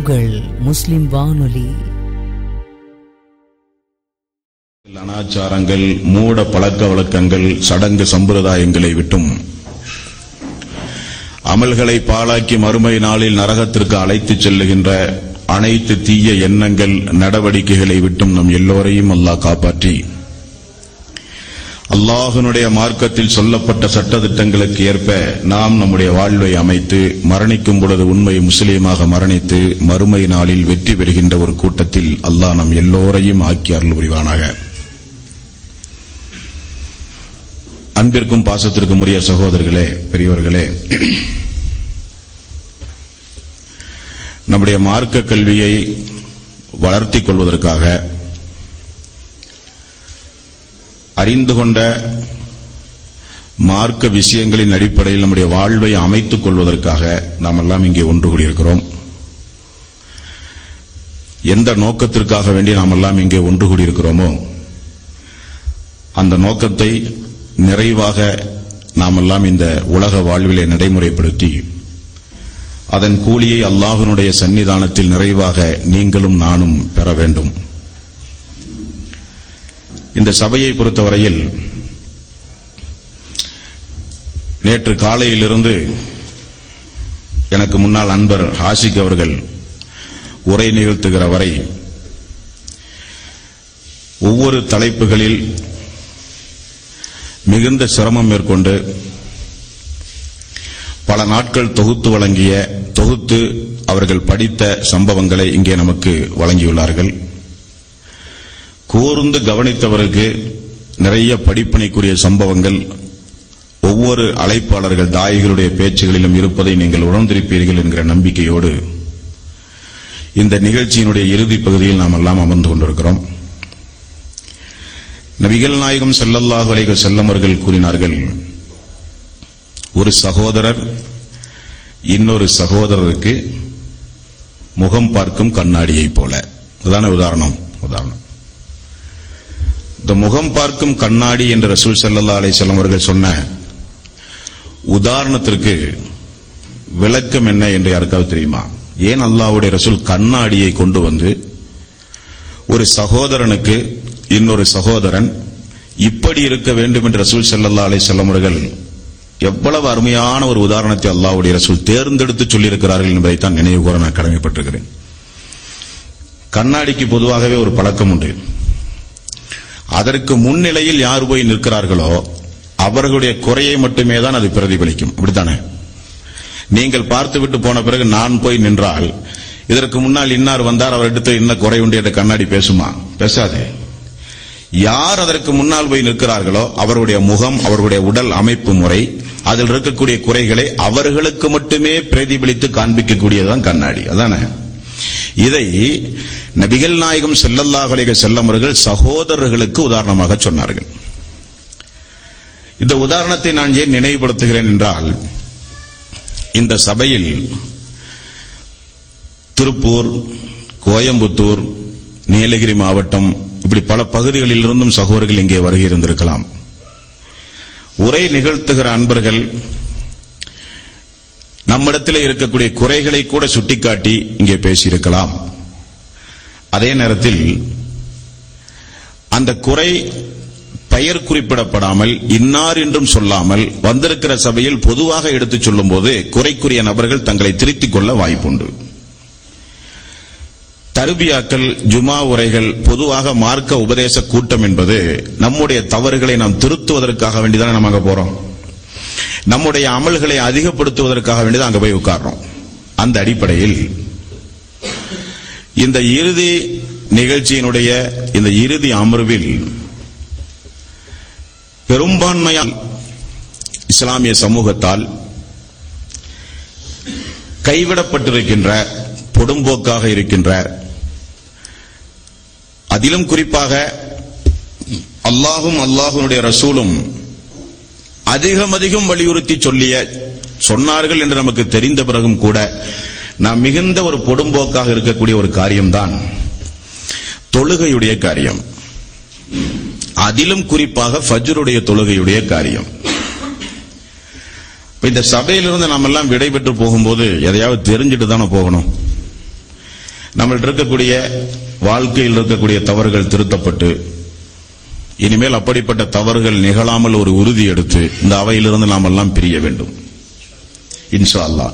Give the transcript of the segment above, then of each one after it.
உங்கள் முஸ்லிம் வானொலி. அனாச்சாரங்கள், மூட பழக்க வழக்கங்கள், சடங்கு சம்பிரதாயங்களை விட்டும் அமல்களை பாழாக்கி மறுமை நாளில் நரகத்திற்கு அழைத்துச் செல்லுகின்ற அனைத்து தீய எண்ணங்கள், நடவடிக்கைகளை விட்டும் நம் எல்லோரையும் அல்லாஹ் காப்பாற்றி அல்லாஹ்வினுடைய மார்க்கத்தில் சொல்லப்பட்ட சட்டதிட்டங்களுக்கு ஏற்ப நாம் நம்முடைய வாழ்வை அமைத்து மரணிக்கும் பொழுது உண்மை முஸ்லீமாக மரணித்து மறுமை நாளில் வெற்றி பெறுகின்ற ஒரு கூட்டத்தில் அல்லாஹ் நம் எல்லோரையும் ஆக்கி அருள் புரிவானாக. அன்பிற்கும் பாசத்திற்கும் உரிய சகோதரர்களே, பெரியவர்களே, நம்முடைய மார்க்க கல்வியை வளர்த்திக் கொள்வதற்காக, அறிந்து கொண்ட மார்க்க விஷயங்களின் அடிப்படையில் நம்முடைய வாழ்வை அமைத்துக் கொள்வதற்காக நாம் எல்லாம் இங்கே ஒன்று கூடியிருக்கிறோம். எந்த நோக்கத்திற்காக வேண்டி நாம் எல்லாம் இங்கே ஒன்று கூடியிருக்கிறோமோ அந்த நோக்கத்தை நிறைவாக நாம் எல்லாம் இந்த உலக வாழ்விலே நடைமுறைப்படுத்தி அதன் கூலியை அல்லாஹ்வினுடைய சன்னிதானத்தில் நிறைவாக நீங்களும் நானும் பெற வேண்டும். இந்த சபையை பொறுத்தவரையில் நேற்று காலையிலிருந்து எனக்கு முன்னால் அன்பர் ஹாசிக் அவர்கள் உரை நிகழ்த்துகிற வரை ஒவ்வொரு தலைப்புகளில் மிகுந்த சிரமம் மேற்கொண்டு பல நாட்கள் தொகுத்து அவர்கள் படித்த சம்பவங்களை இங்கே நமக்கு வழங்கியுள்ளார்கள். கூர்ந்து கவனித்தவருக்கு நிறைய படிப்பினைக்குரிய சம்பவங்கள் ஒவ்வொரு அழைப்பாளர்கள் தாயிகளுடைய பேச்சுகளிலும் இருப்பதை நீங்கள் உணர்ந்திருப்பீர்கள் என்கிற நம்பிக்கையோடு இந்த நிகழ்ச்சியினுடைய இறுதி பகுதியில் நாம் எல்லாம் அமர்ந்து கொண்டிருக்கிறோம். நபிகள் நாயகம் ஸல்லல்லாஹு அலைஹி வஸல்லம் அவர்கள் கூறினார்கள், ஒரு சகோதரர் இன்னொரு சகோதரருக்கு முகம் பார்க்கும் கண்ணாடியை போல. அதுதான உதாரணம். இந்த முகம் பார்க்கும் கண்ணாடி என்று ரசூல் ஸல்லல்லாஹு அலைஹி வஸல்லம் அவர்கள் சொன்ன உதாரணத்திற்கு விளக்கம் என்ன என்று யாருக்காவது தெரியுமா? ஏன் அல்லாஹ்வுடைய ரசூல் கண்ணாடியை கொண்டு வந்து ஒரு சகோதரனுக்கு இன்னொரு சகோதரன் இப்படி இருக்க வேண்டும் என்று ரசூல் ஸல்லல்லாஹு அலைஹி வஸல்லம் அவர்கள் எவ்வளவு அருமையான ஒரு உதாரணத்தை அல்லாஹ்வுடைய ரசூல் தேர்ந்தெடுத்து சொல்லியிருக்கிறார்கள் என்பதை தான் நினைவு கூற நான் கடமைப்பட்டிருக்கிறேன். கண்ணாடிக்கு பொதுவாகவே ஒரு பழக்கம் உண்டு. அதற்கு முன்னிலையில் யார் போய் நிற்கிறார்களோ அவர்களுடைய குறையை மட்டுமே தான் அது பிரதிபலிக்கும். அப்படித்தானே? நீங்கள் பார்த்துவிட்டு போன பிறகு நான் போய் நின்றால் இதற்கு முன்னால் இன்னார் வந்தார், அவரிடத்தில் என்ன குறை உண்டு என்ற கண்ணாடி பேசுமா? பேசாது. யார் அதற்கு முன்னால் போய் நிற்கிறார்களோ அவருடைய முகம், அவர்களுடைய உடல் அமைப்பு முறை, அதில் இருக்கக்கூடிய குறைகளை அவர்களுக்கு மட்டுமே பிரதிபலித்து காண்பிக்கக்கூடியதுதான் கண்ணாடி. அதானே? இதை நபிகள் நாயகம் ஸல்லல்லாஹு அலைஹி வஸல்லம் அவர்கள் சகோதரர்களுக்கு உதாரணமாக சொன்னார்கள். இந்த உதாரணத்தை நான் ஏன் நினைவுபடுத்துகிறேன் என்றால், இந்த சபையில் திருப்பூர், கோயம்புத்தூர், நீலகிரி மாவட்டம் இப்படி பல பகுதிகளில் இருந்தும் சகோதரர்கள் இங்கே வருகை இருந்திருக்கலாம். உரை நிகழ்த்துகிற அன்பர்கள் நம்மிடத்தில் இருக்கக்கூடிய குறைகளை கூட சுட்டிக்காட்டி இங்கே பேசியிருக்கலாம். அதே நேரத்தில் அந்த குறை பெயர் குறிப்பிடப்படாமல் இன்னார் என்றும் சொல்லாமல் வந்திருக்கிற சபையில் பொதுவாக எடுத்துச் சொல்லும் போது குறைக்குரிய நபர்கள் தங்களை திருத்திக் கொள்ள வாய்ப்புண்டு. தர்பியாக்கள், ஜுமா உரைகள், பொதுவாக மார்க்க உபதேச கூட்டம் என்பது நம்முடைய தவறுகளை நாம் திருத்துவதற்காக வேண்டிதான் நம்ம அங்க போறோம். நம்முடைய அமல்களை அதிகப்படுத்துவதற்காக வேண்டிதான் அங்க போய் உட்கார்றோம். அந்த அடிப்படையில் இந்த இறுதி நிகழ்ச்சியினுடைய இந்த இறுதி அமர்வில் பெரும்பான்மையான இஸ்லாமிய சமூகத்தால் கைவிடப்பட்டிருக்கின்ற, பொடும்போக்காக இருக்கின்ற, அதிலும் குறிப்பாக அல்லாஹும் அல்லாஹ்வுடைய ரசூலும் அதிகம் வலியுறுத்தி சொன்னார்கள் என்று நமக்கு தெரிந்த பிறகும் கூட நாம் மிகுந்த ஒரு பொடும்போக்காக இருக்கக்கூடிய ஒரு காரியம்தான் தொழுகையுடைய காரியம். அதிலும் குறிப்பாக ஃபஜ்ருடைய தொழுகையுடைய காரியம். இந்த சபையிலிருந்து நாம் எல்லாம் விடைபெற்று போகும்போது எதையாவது தெரிஞ்சுட்டு தானே போகணும். நம்மள்ட்ட இருக்கக்கூடிய வாழ்க்கையில் இருக்கக்கூடிய தவறுகள் திருத்தப்பட்டு இனிமேல் அப்படிப்பட்ட தவறுகள் நிகழாமல் ஒரு உறுதி எடுத்து இந்த அவையிலிருந்து நாம் எல்லாம் பிரிய வேண்டும் இன்ஷா அல்லாஹ்.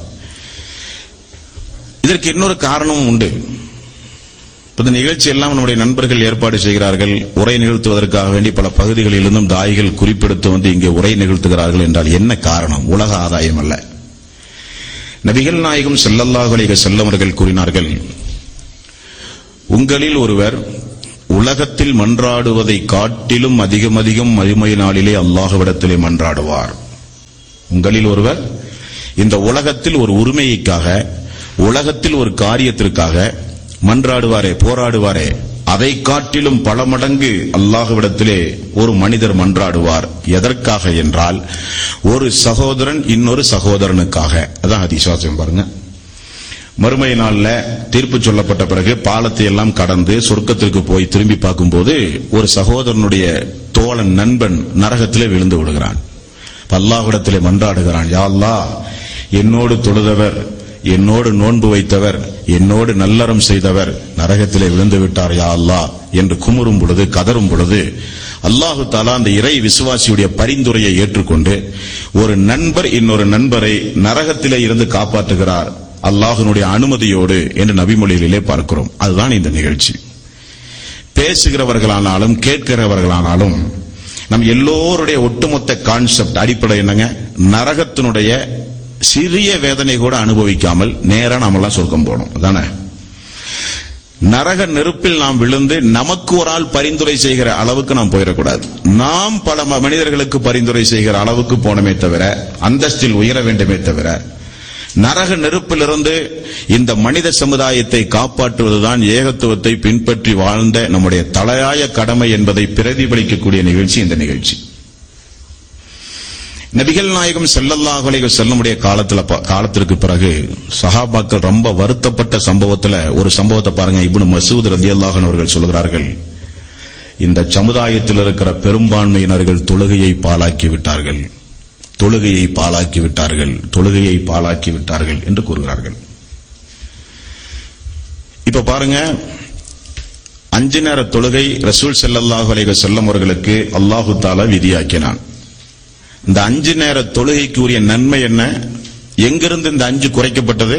இதற்கு இன்னொரு காரணமும் உண்டு. இந்த நிகழ்ச்சி எல்லாம் நம்முடைய நண்பர்கள் ஏற்பாடு செய்கிறார்கள். உரை நிகழ்த்துவதற்காக வேண்டி பல பகுதிகளிலிருந்தும் தாய்கள் குறிப்பெடுத்து வந்து இங்கே உரை நிகழ்த்துகிறார்கள் என்றால் என்ன காரணம்? உலக ஆதாயம் அல்ல. நபிகள் நாயகம் ஸல்லல்லாஹு அலைஹி வஸல்லம் அவர்கள் கூறினார்கள், உங்களில் ஒருவர் உலகத்தில் மன்றாடுவதை காட்டிலும் அதிகம் மறுமை நாளிலே அல்லாஹ்விடத்திலே மன்றாடுவார். உங்களில் ஒருவர் இந்த உலகத்தில் ஒரு உரிமைக்காக, உலகத்தில் ஒரு காரியத்திற்காக மன்றாடுவாரே, போராடுவாரே, அதை காட்டிலும் பல மடங்கு அல்லாஹ்விடத்திலே ஒரு மனிதர் மன்றாடுவார். எதற்காக என்றால், ஒரு சகோதரன் இன்னொரு சகோதரனுக்காக. அதான் ஹதீஸ் வாசகம் பாருங்க. மறுமை நாள்ல தீர்ப்பு சொல்லப்பட்ட பிறகு பாலத்தை எல்லாம் கடந்து சொர்க்கத்திற்கு போய் திரும்பி பார்க்கும்போது ஒரு சகோதரனுடைய தோழன் நண்பன் நரகத்திலே விழுந்து விடுகிறான். அல்லாஹ்விடத்திலே மன்றாடுகிறான், யா அல்லாஹ், என்னோடு தொழுதவர், என்னோடு நோன்பு வைத்தவர், என்னோடு நல்லறம் செய்தவர் நரகத்திலே விழுந்து விட்டார் யா அல்லாஹ் என்று குமுறும் பொழுது, கதறும் பொழுது அல்லாஹு தஆலா அந்த இறை விசுவாசியுடைய பரிந்துரையை ஏற்றுக்கொண்டு ஒரு நண்பர் இன்னொரு நண்பரை நரகத்திலே இருந்து காப்பாற்றுகிறார் அல்லாஹ்வினுடைய அனுமதியோடு என்று நபிமொழிகளிலே பார்க்கிறோம். அதுதான் இந்த நிகழ்ச்சி. பேசுகிறவர்களானாலும் கேட்கிறவர்களானாலும் நம் எல்லோருடைய ஒட்டுமொத்த கான்செப்ட் அடிப்படை என்னங்க? நரகத்தினுடைய சிறிய வேதனை கூட அனுபவிக்காமல் நேரா நாமெல்லாம் சொர்க்கம் போனோம். அதானே? நரக நெருப்பில் நாம் விழுந்து நமக்கு ஒரு ஆள் பரிந்துரை செய்கிற அளவுக்கு நாம் போயிடக்கூடாது. நாம் பல மனிதர்களுக்கு பரிந்துரை செய்கிற அளவுக்கு போனமே தவிர, அந்தஸ்தில் உயர வேண்டுமே தவிர, நரக நெருப்பிலிருந்து இந்த மனித சமுதாயத்தை காப்பாற்றுவதுதான் ஏகத்துவத்தை பின்பற்றி வாழ்ந்த நம்முடைய தலையாய கடமை என்பதை பிரதிபலிக்கக்கூடிய நிகழ்ச்சி இந்த நிகழ்ச்சி. நபிகள் நாயகம் ஸல்லல்லாஹு அலைஹி வஸல்லமுடைய காலத்திற்கு பிறகு சஹாபாக்கள் ரொம்ப வருத்தப்பட்ட சம்பவத்துல ஒரு சம்பவத்தை பாருங்க. இப்னு மஸ்ஊத் ரலியல்லாஹு அன்ஹு அவர்கள் சொல்கிறார்கள், இந்த சமுதாயத்தில் இருக்கிற பெரும்பான்மையினர்கள் தொழுகையை பாழாக்கி விட்டார்கள், தொழுகையை பாழாக்கி விட்டார்கள், தொழுகையை பாழாக்கி விட்டார்கள் என்று கூறுகிறார்கள். இப்ப பாருங்க, 5 நேர தொழுகை ரசூல் ஸல்லல்லாஹு அலைஹி வஸல்லம் அவர்களுக்கு அல்லாஹு தஆலா விதியாக்கினான். இந்த 5 நேர தொழுகைக்கு உரிய நன்மை என்ன? எங்கிருந்து இந்த 5 குறைக்கப்பட்டது?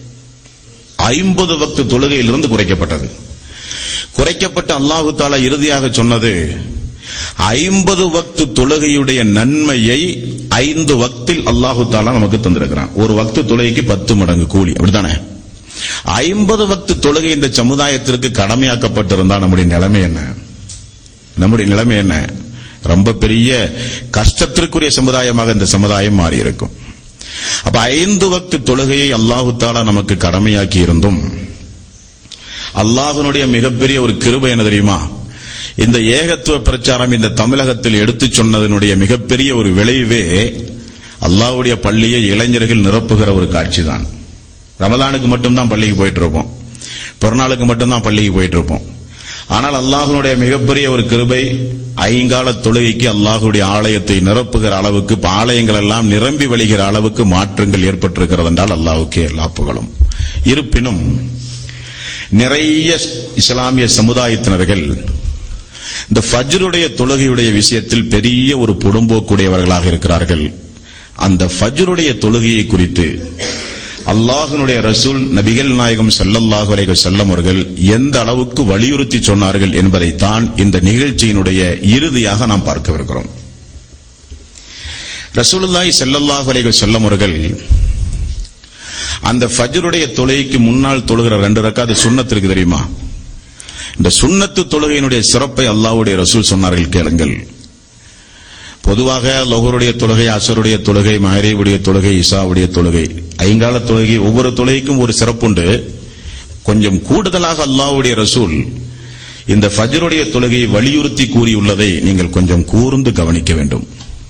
50 வக்து தொழுகையிலிருந்து குறைக்கப்பட்டது. குறைக்கப்பட்ட அல்லாஹு தஆலா இறுதியாக சொன்னது, 50 வக்து தொழுகையுடைய நன்மையை 5 வக்தில் அல்லாஹு தஆலா நமக்கு தந்திருக்கிறான். ஒரு வக்து தொழுகைக்கு 10 மடங்கு கூலி. அப்படித்தானே? 50 வக்து தொழுகை இந்த சமுதாயத்திற்கு கடமையாக்கப்பட்டிருந்தா நம்முடைய நிலைமை என்ன? நம்முடைய நிலைமை என்ன? ரொம்ப பெரிய கஷ்டத்திற்குரிய சமுதாயமாக இந்த சமுதாயம் மாறி இருக்கும். அப்ப 5 வக்து தொழுகையை அல்லாஹு தஆலா நமக்கு கடமையாக்கி இருந்தும் அல்லாஹ்வினுடைய மிகப்பெரிய ஒரு கிருபை என்ன தெரியுமா? இந்த ஏகத்துவ பிரச்சாரம் இந்த தமிழகத்தில் எடுத்து சொன்னதனுடைய மிகப்பெரிய ஒரு விளைவே அல்லாஹ்வுடைய பள்ளியை இளைஞர்கள் நிரப்புகிற ஒரு காட்சி தான். ரமலானுக்கு மட்டும்தான் பள்ளிக்கு போயிட்டு இருப்போம், பிறநாளுக்கு மட்டும்தான் பள்ளிக்கு போயிட்டு இருப்போம். ஆனால் அல்லாஹ்வுடைய மிகப்பெரிய ஒரு கிருபை, ஐங்கால தொழுகைக்கு அல்லாஹ்வுடைய ஆலயத்தை நிரப்புகிற அளவுக்கு, ஆலயங்கள் எல்லாம் நிரம்பி வழிகிற அளவுக்கு மாற்றங்கள் ஏற்பட்டிருக்கிறது என்றால் அல்லாஹ்வுக்கே எல்லா புகழும். இருப்பினும் நிறைய இஸ்லாமிய சமுதாயத்தினர்கள் இந்த ஃபஜ்ருடைய தொழுகையுடைய விஷயத்தில் பெரிய ஒரு புறம்போக்குடையவர்களாக இருக்கிறார்கள். அந்த ஃபஜ்ருடைய தொழுகையை குறித்து அல்லாஹ்வினுடைய ரசூல் நபிகள் நாயகம் ஸல்லல்லாஹு அலைஹி வஸல்லம் அவர்கள் எந்த அளவுக்கு வலியுறுத்தி சொன்னார்கள் என்பதை தான் இந்த நிகழ்ச்சியினுடைய இறுதியாக நாம் பார்க்கவிருக்கிறோம். ரசூலுல்லாஹி ஸல்லல்லாஹு அலைஹி வஸல்லம் அவர்கள் அந்த ஃபஜ்ருடைய தொழுகைக்கு முன்னால் தொழுகிற 2 ரக்காத் சுன்னத் இருக்கு தெரியுமா? இந்த சுன்னத்து தொழுகையினுடைய சிறப்பை அல்லாஹ்வுடைய ரசூல் சொன்னார்கள், கேளுங்கள். பொதுவாக லொஹருடைய தொழுகை, அஸருடைய தொழுகை, மஹ்ரிபுடைய தொழுகை, இஷாவுடைய தொழுகை, ஐங்கால தொழுகை, ஒவ்வொரு தொழுகைக்கும் ஒரு சிறப்புண்டு. கொஞ்சம் கூடுதலாக அல்லாஹ்வுடைய ரசூல் இந்த ஃபஜ்ருடைய தொழுகையை வலியுறுத்தி கூறியுள்ளதை நீங்கள் கொஞ்சம் கூர்ந்து கவனிக்க வேண்டும்.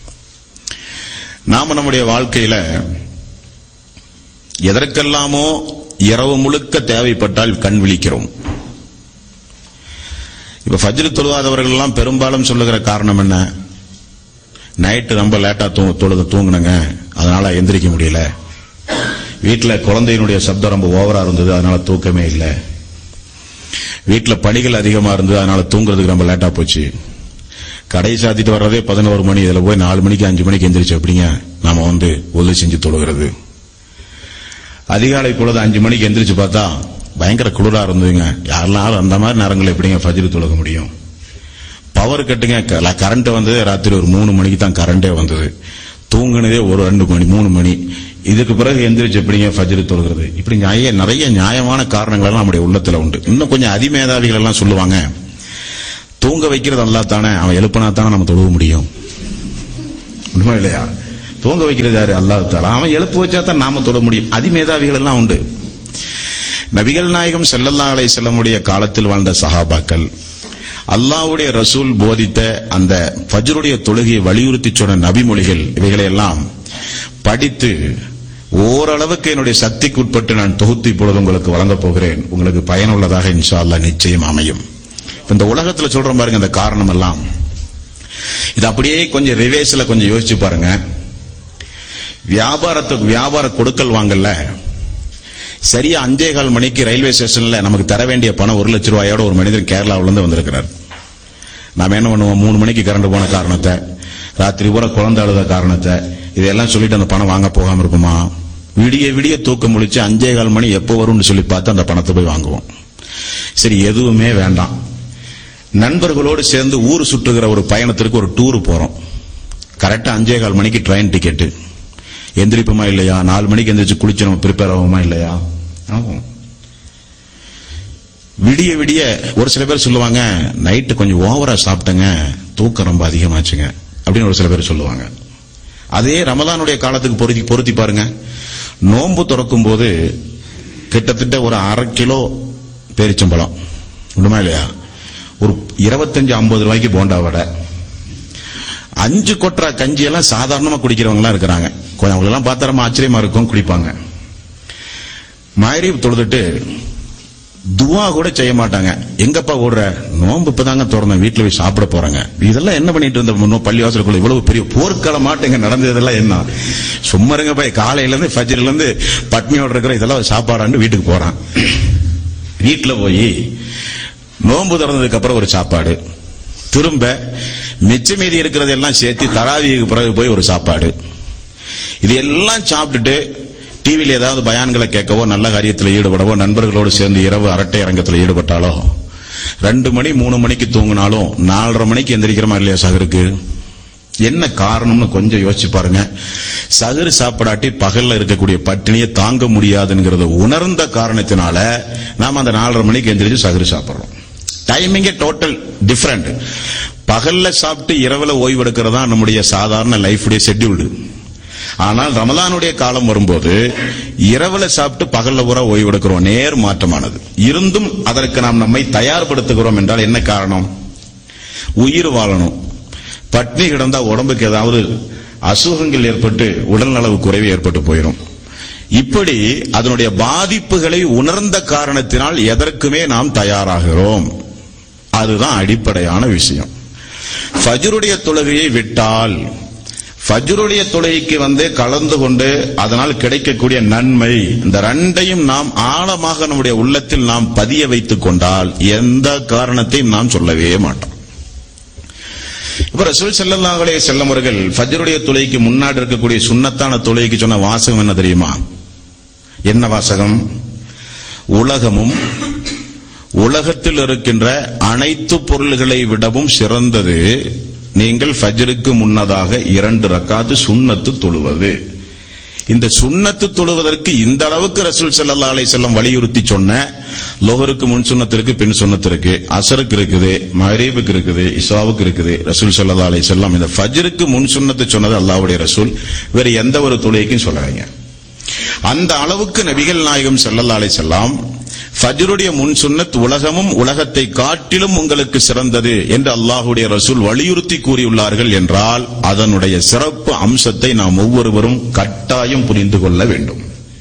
நாம நம்முடைய வாழ்க்கையில எதற்கெல்லாமோ இரவு முழுக்க தேவைப்பட்டால் கண் விழிக்கிறோம். இப்ப ஃபஜ்ர் தொழுவாதவர்கள் எல்லாம் பெரும்பாலும் சொல்லுகிற காரணம் என்ன? நைட்டு ரொம்ப லேட்டா தூங்குனங்க, அதனால எந்திரிக்க முடியல, வீட்டுல குழந்தையினுடைய சப்தம் ரொம்ப ஓவரா இருந்தது, அதனால தூக்கமே இல்லை, வீட்டுல பணிகள் அதிகமா இருந்தது, அதனால தூங்குறதுக்கு ரொம்ப லேட்டா போச்சு. கடை சாத்திட்டு வர்றதே 11 மணி, இதுல போய் 4 மணிக்கு 5 மணிக்கு எந்திரிச்சு எப்படிங்க நாம உதவி செஞ்சு தொழுகிறது? அதிகாலை பொழுது 5 மணிக்கு எந்திரிச்சு பார்த்தா பயங்கர குளிரா இருந்ததுங்க. யாரெல்லாம் அந்த மாதிரி நேரங்கள் எப்படிங்க ஃபஜ்ர் தொழுக முடியும்? பவர் கட்டுங்க, கரண்ட் வந்தது ராத்திரி ஒரு 3 மணிக்கு தான் கரண்டே வந்தது. தூங்குனதே ஒரு 2 மணி 3 மணி. இதுக்கு பிறகு எந்திரிச்சு எப்படிங்க ஃபஜ்ர் தொழுகிறது? இப்படி நிறைய நியாயமான காரணங்கள் எல்லாம் நம்முடைய உள்ளத்துல உண்டு. இன்னும் கொஞ்சம் அதிமேதாவிகள் எல்லாம் சொல்லுவாங்க, தூங்க வைக்கிறது அல்லாஹ் தானே, அவன் எழுப்பினா தானே நம்ம தொழுக முடியும். உண்மை இல்லையா? தூங்க வைக்கிறது யாரு? அல்லாஹ் தாலா. அவன் எழுப்பு வச்சா தான் நாம தொழ முடியும். அதிமேதாவிகள் எல்லாம் உண்டு. நபிகள் நாயகம் ஸல்லல்லாஹு அலைஹி வஸல்லமுடைய காலத்தில் வாழ்ந்த சஹாபாக்கள், அல்லாஹ்வுடைய ரசூல் போதித்த அந்த ஃபஜ்ருடைய தொழுகையை வலியுறுத்தி சொன்ன நபிமொழிகள், இவைகளை எல்லாம் படித்து ஓரளவுக்கு என்னுடைய சக்திக்கு உட்பட்டு நான் தொகுத்து இப்பொழுது உங்களுக்கு வழங்கப் போகிறேன். உங்களுக்கு பயனுள்ளதாக இன்ஷா அல்லாஹ் நிச்சயம் அமையும். இந்த உலகத்துல சொல்றோம் பாருங்க, இந்த காரணம் எல்லாம் இது அப்படியே கொஞ்சம் ரிவேர்ஸ்ல கொஞ்சம் யோசிச்சு பாருங்க. வியாபார கொடுக்கல் வாங்கல சரியா 5:15 மணிக்கு ரயில்வே ஸ்டேஷன்ல நமக்கு தர வேண்டிய பணம் 1 லட்சம் ரூபாயோட ஒரு மனிதர் கேரளாவில இருந்து வந்திருக்கிறார். நாம என்ன பண்ணுவோம்? 3 மணிக்கு கரண்ட் போன காரணத்தை, ராத்திரி பூரா குழந்தை அழுத காரணத்தை, இதெல்லாம் சொல்லிட்டு அந்த பணம் வாங்க போகாம இருக்குமா? விடிய தூக்கம் முழிச்சு 5:15 மணி எப்போ வரும்னு சொல்லி பார்த்து அந்த பணத்தை போய் வாங்குவோம். சரி, எதுவுமே வேண்டாம், நண்பர்களோடு சேர்ந்து ஊர் சுற்றுகிற ஒரு பயணத்திற்கு ஒரு டூர் போறோம். கரெக்டா 5:15 மணிக்கு ட்ரெயின் டிக்கெட்டு. எந்திரிப்போமா இல்லையா? 4 மணிக்கு எந்திரிச்சு குளிச்சு நம்ம ப்ரிப்பேர் ஆகுமா இல்லையா? ஆகும். விடிய ஒரு சில பேர் சொல்லுவாங்க, நைட்டு கொஞ்சம் ஓவரா சாப்பிட்டங்க, தூக்கம் ரொம்ப அதிகமாச்சுங்க அப்படின்னு ஒரு சில பேர் சொல்லுவாங்க. அதே ரமலானுடைய காலத்துக்கு பொருத்தி பாருங்க. நோன்பு திறக்கும் போது கிட்டத்தட்ட ஒரு 1/2 கிலோ பேரிச்சம்பழம், உண்மையா இல்லையா? ஒரு 25-50 ரூபாய்க்கு போண்டா வடை, 5 கொட்டா கஞ்சி எல்லாம் சாதாரணமா குடிக்கிறவங்க எல்லாம் இருக்கிறாங்க. கொஞ்சம் அவங்களெல்லாம் பார்த்தா ரொம்ப ஆச்சரியமா இருக்கும், குடிப்பாங்க. மக்ரிப் தொழுதுட்டு துவா கூட செய்ய மாட்டாங்க. எங்கப்பா ஓடுற? நோன்பு இப்பதாங்க திறந்தேன், வீட்டுல போய் சாப்பிட போறாங்க. இதெல்லாம் என்ன பண்ணிட்டு இருந்த பள்ளிவாசலுக்குள்ள இவ்வளவு பெரிய போர்க்களமாட்டு இங்க நடந்ததெல்லாம் என்ன? சும்மா இருங்க போய், காலையில இருந்து ஃபஜ்ர்ல இருந்து பட்னியோட இருக்கிற இதெல்லாம் சாப்பாடான்னு வீட்டுக்கு போறான். வீட்டுல போய் நோன்பு திறந்ததுக்கு அப்புறம் ஒரு சாப்பாடு, திரும்ப மிச்ச மீதி இருக்கிறது எல்லாம் சேர்த்து தராவிக்கு பிறகு போய் ஒரு சாப்பாடு. இது எல்லாம் சாப்பிட்டுட்டு டிவியில் ஏதாவது பயான்களை கேட்கவோ, நல்ல காரியத்தில் ஈடுபடவோ, நண்பர்களோடு சேர்ந்து இரவு அரட்டை அரங்கத்தில் ஈடுபட்டாலோ, 2 மணி 3 மணிக்கு தூங்கினாலும் 4:30 மணிக்கு எந்திரிக்கிறமா இல்லையா சஹருக்கு? என்ன காரணம்னு கொஞ்சம் யோசிச்சு பாருங்க. சஹர் சாப்பிடாட்டி பகல்ல இருக்கக்கூடிய பட்டினியை தாங்க முடியாதுங்கிறத உணர்ந்த காரணத்தினால நாம அந்த 4:30 மணிக்கு எந்திரிச்சு சஹர் சாப்பிடுறோம். டைமிங்கே டோட்டல் டிஃபரெண்ட். பகல்ல சாப்பிட்டு இரவுல ஓய்வு எடுக்கிறதா நம்முடைய சாதாரண லைஃபுடைய ஷெட்யூல்டு. ஆனால் ரமலானுடைய காலம் வரும்போது இரவுல சாப்பிட்டு பகல்ல பூரா ஓய்வு எடுக்கிறோம். நேர் மாற்றமானது. இருந்தும் அதற்கு நாம் நம்மை தயார்படுத்துகிறோம் என்றால் என்ன காரணம்? உயிர் வாழணும். பட்னி கிடந்தா உடம்புக்கு ஏதாவது அசுகங்கள் ஏற்பட்டு உடல்நலவு குறைவு ஏற்பட்டு போயிடும். இப்படி அதனுடைய பாதிப்புகளை உணர்ந்த காரணத்தினால் எதற்குமே நாம் தயாராகிறோம். அதுதான் அடிப்படையான விஷயம். ஃபஜ்ருடைய தொழுகையை விட்டால், ஃபஜ்ருடைய தொழுகைக்கு கலந்து கொண்டு அதனால் கிடைக்கக்கூடிய நன்மை, இந்த 2ஐயும் நாம் ஆழமாக நம்முடைய உள்ளத்தில் நாம் பதிய வைத்துக் கொண்டால் எந்த காரணத்தையும் நாம் சொல்லவே மாட்டோம். இப்ப ரசூல் ஸல்லல்லாஹு அலைஹி வஸல்லம் அவர்கள் ஃபஜ்ருடைய தொழுகைக்கு முன்னாடி இருக்கக்கூடிய சுன்னத்தான தொழுகைக்கு சொன்ன வாசகம் என்ன தெரியுமா? என்ன வாசகம்? உலகமும் உலகத்தில் இருக்கின்ற அனைத்து பொருள்களை விடவும் சிறந்தது நீங்கள் ஃபஜ்ருக்கு முன்னதாக 2 ரக்காத்து சுன்னத்து தொழுவது. இந்த சுன்னத்து தொழுவதற்கு இந்த அளவுக்கு ரசூல் ஸல்லல்லாஹு அலைஹி வஸல்லம் வலியுறுத்தி சொன்ன லோஹருக்கு முன் சுன்னத்திற்கு பின் சுன்னத்திற்கு, அசருக்கு இருக்குது, மக்ரிபுக்கு இருக்குது, இஷாவுக்கு இருக்குது. ரசூல் ஸல்லல்லாஹு அலைஹி வஸல்லம் இந்த ஃபஜ்ருக்கு முன் சுன்னத்து சொன்னது அல்லாஹ்வுடைய ரசூல் வேற எந்த ஒரு தொழுகைக்கும் சொல்லலைங்க. அந்த அளவுக்கு நபிகள் நாயகம் ஸல்லல்லாஹு அலைஹி வஸல்லம் ஃபஜ்ருடைய முன் சுன்னத் உலகமும் உலகத்தை காட்டிலும் உங்களுக்கு சிறந்தது என்று அல்லாஹ்வுடைய ரசூல் வலியுறுத்தி கூறியுள்ளார்கள் என்றால் அதனுடைய சிறப்பு அம்சத்தை நாம் ஒவ்வொருவரும் கட்டாயம் புரிந்து கொள்ள வேண்டும்.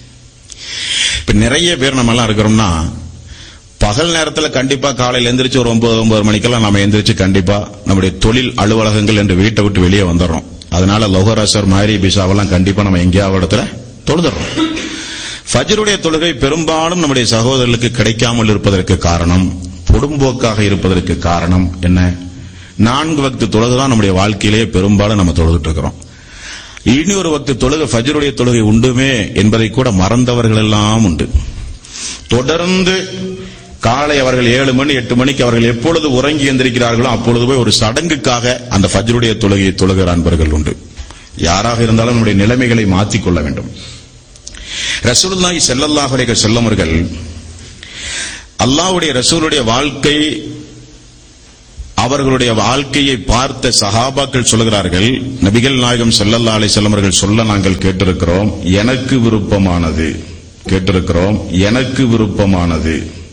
இப்ப நிறைய பேர் நம்ம எல்லாம் இருக்கிறோம்னா, பகல் நேரத்தில் கண்டிப்பா காலையில் எந்திரிச்சு ஒரு 9 மணிக்கெல்லாம் நம்ம எந்திரிச்சு கண்டிப்பா நம்முடைய தொழில் அலுவலகங்கள் என்று வீட்டை விட்டு வெளியே வந்துடுறோம். அதனால லோஹர் அசர் மக்ரிப் இஷாவெல்லாம் கண்டிப்பா நம்ம எங்கேயாவது இடத்துல தொழுதுறோம். ஃபஜ்ருடைய தொழுகை பெரும்பாலும் நம்முடைய சகோதரர்களுக்கு கிடைக்காமல் இருப்பதற்கு காரணம் பொடும்போக்காக இருப்பதற்கு காரணம் என்ன? 4 வக்து தொழுகைதான் நம்முடைய வாழ்க்கையிலேயே பெரும்பாலும் நம்ம தொழுதுட்டு இருக்கிறோம். இனி ஒரு வக்து தொழுகை, ஃபஜ்ருடைய தொழுகை உண்டுமே என்பதை கூட மறந்தவர்கள் எல்லாம் உண்டு. தொடர்ந்து காலை அவர்கள் 7 மணி 8 மணிக்கு அவர்கள் எப்பொழுது உறங்கி எந்திருக்கிறார்களோ அப்பொழுது போய் ஒரு சடங்குக்காக அந்த ஃபஜ்ருடைய தொழுகையை தொழுகிற அன்பர்கள் உண்டு. யாராக இருந்தாலும் நம்முடைய நிலைமைகளை மாற்றிக்கொள்ள வேண்டும். ரசூலுல்லாஹி ஸல்லல்லாஹு அலைஹி வஸல்லம் அவர்கள் அல்லாஹ்வுடைய ரசூலுடைய வாழ்க்கை, அவர்களுடைய வாழ்க்கையை பார்த்த சஹாபாக்கள் சொல்கிறார்கள், நபிகள் நாயகம் ஸல்லல்லாஹு அலைஹி வஸல்லம் அவர்கள் சொல்ல நாங்கள் கேட்டிருக்கிறோம், எனக்கு விருப்பமானது